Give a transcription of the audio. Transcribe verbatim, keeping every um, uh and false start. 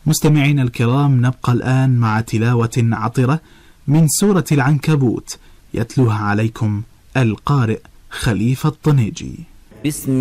مستمعين الكرام، نبقى الآن مع تلاوة عطرة من سورة العنكبوت، يتلوها عليكم القارئ خليفة الطنيجي. بسم